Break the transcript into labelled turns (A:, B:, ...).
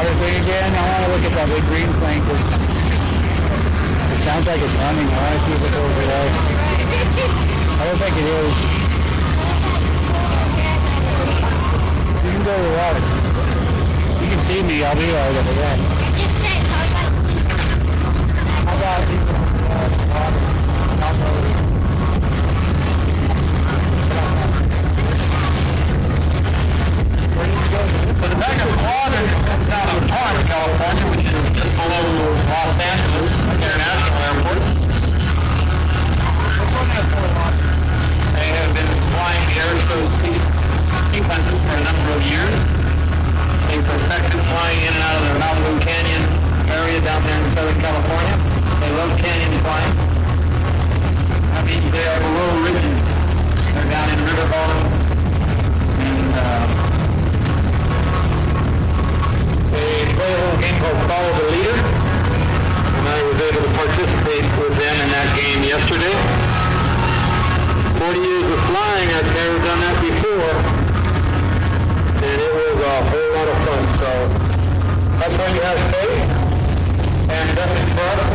A: water thing again. I want to look at that big green plane because it sounds like it's running. I want to see if it's over there. I don't think it is. You can go to the water. You can see me. I'll be right over there. How about
B: So the Mega Quadrant comes out of Torrance, California, which is just below Los Angeles International Airport. They have been flying the Aerosol sequences for a number of years. They perfected flying in and out of the Malibu Canyon area down there in Southern California. They love canyon flying. That means they are below ridges. They're down in river bottoms and they play a little game called Follow the Leader, and I was able to participate with them in that game yesterday. 40 years of flying, I've never done that before, and it was a whole lot of fun. So that's when you have faith, and definitely for us,